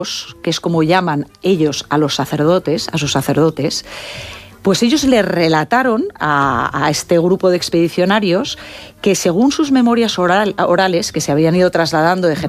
que es como llaman ellos a los sacerdotes, a sus sacerdotes, pues ellos le relataron a este grupo de expedicionarios que según sus memorias orales, que se habían ido trasladando de